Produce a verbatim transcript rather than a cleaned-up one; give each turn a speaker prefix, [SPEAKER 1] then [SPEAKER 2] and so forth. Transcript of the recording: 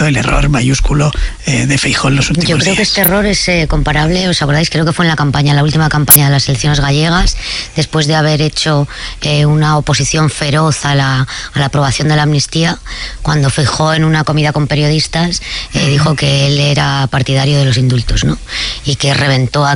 [SPEAKER 1] el error mayúsculo eh, de Feijóo en los últimos días.
[SPEAKER 2] Yo creo días. que este error es eh, comparable, ¿os acordáis? Creo que fue en la campaña, la última campaña de las elecciones gallegas, después de haber hecho eh, una oposición feroz a la, a la aprobación de la amnistía, cuando Feijóo en una comida con periodistas eh, dijo que él era partidario de los indultos, ¿no? Y que reventó a